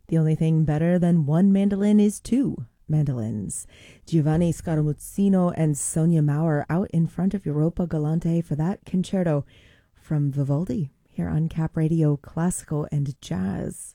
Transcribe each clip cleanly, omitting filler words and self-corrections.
The only thing better than one mandolin is two mandolins. Giovanni Scaramuzzino and Sonia Maurer out in front of Europa Galante for that concerto from Vivaldi here on Cap Radio Classical and Jazz.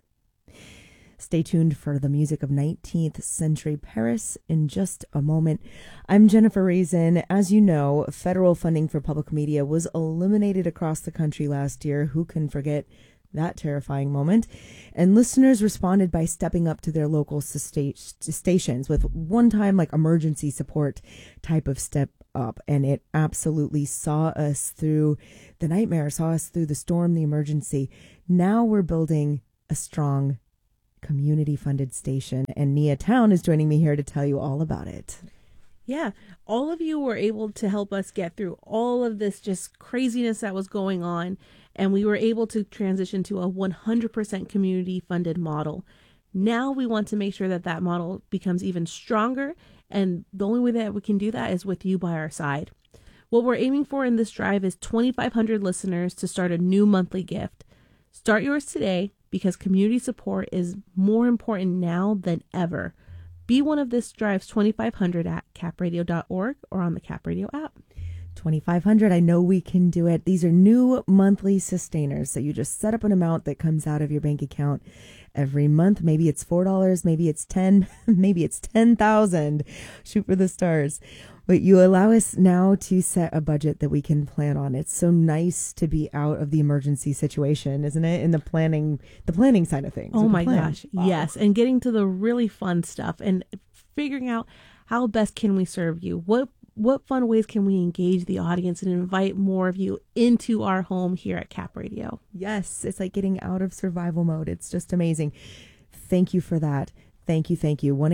Stay tuned for the music of 19th century Paris in just a moment. I'm Jennifer Reason. As you know, federal funding for public media was eliminated across the country last year. Who can forget that terrifying moment? And listeners responded by stepping up to their local stations with one-time emergency support type of step up. And it absolutely saw us through the nightmare, saw us through the storm, the emergency. Now we're building a strong community-funded station, and Nia Town is joining me here to tell you all about it. Yeah, all of you were able to help us get through all of this just craziness that was going on, and we were able to transition to a 100% community-funded model. Now we want to make sure that that model becomes even stronger, and the only way that we can do that is with you by our side. What we're aiming for in this drive is 2,500 listeners to start a new monthly gift. Start yours today, because community support is more important now than ever. Be one of this drive's 2,500 at capradio.org or on the Cap Radio app. 2,500, I know we can do it. These are new monthly sustainers. So you just set up an amount that comes out of your bank account every month. Maybe it's $4, maybe it's 10, maybe it's 10,000. Shoot for the stars. But you allow us now to set a budget that we can plan on. It's so nice to be out of the emergency situation, isn't it? In the planning side of things. Oh my gosh. Wow. Yes. And getting to the really fun stuff and figuring out how best can we serve you? What fun ways can we engage the audience and invite more of you into our home here at Cap Radio? Yes. It's like getting out of survival mode. It's just amazing. Thank you for that. Thank you.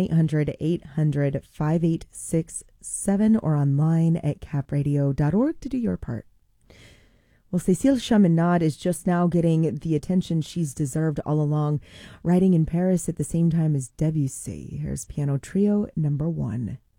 1-800-800-5867 or online at capradio.org to do your part. Well, Cécile Chaminade is just now getting the attention she's deserved all along, writing in Paris at the same time as Debussy. Here's Piano Trio No. 1.